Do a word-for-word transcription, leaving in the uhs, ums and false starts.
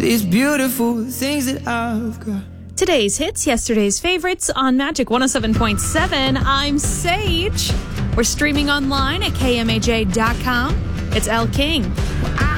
these beautiful things that I've got. Today's hits, yesterday's favorites on Magic one oh seven point seven. I'm Sage. We're streaming online at K M A J dot com. It's Elle King. I